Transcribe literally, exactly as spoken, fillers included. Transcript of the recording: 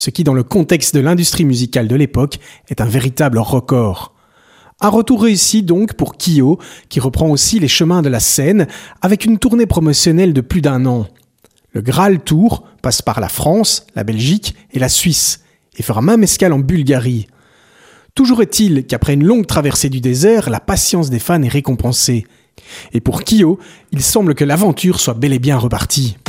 ce qui dans le contexte de l'industrie musicale de l'époque est un véritable record. Un retour réussi donc pour Kyo, qui reprend aussi les chemins de la scène avec une tournée promotionnelle de plus d'un an. Le Graal Tour passe par la France, la Belgique et la Suisse, et fera même escale en Bulgarie. Toujours est-il qu'après une longue traversée du désert, la patience des fans est récompensée. Et pour Kyo, il semble que l'aventure soit bel et bien repartie.